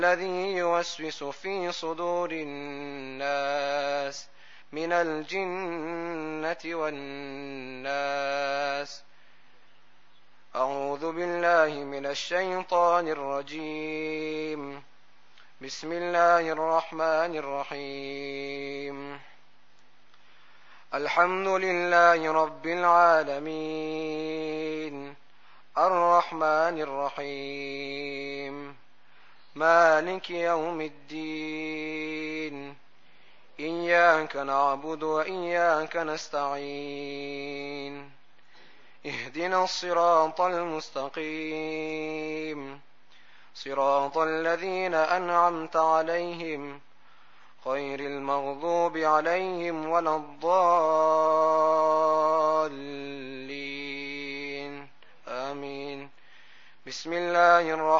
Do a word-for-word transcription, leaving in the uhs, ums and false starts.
الذي يوسوس في صدور الناس من الجنة والناس. أعوذ بالله من الشيطان الرجيم. بسم الله الرحمن الرحيم. الحمد لله رب العالمين، الرحمن الرحيم، مالك يوم الدين، إياك نعبد وإياك نستعين، اهدنا الصراط المستقيم، صراط الذين أنعمت عليهم غير المغضوب عليهم ولا الضالين، آمين. بسم الله الرحمن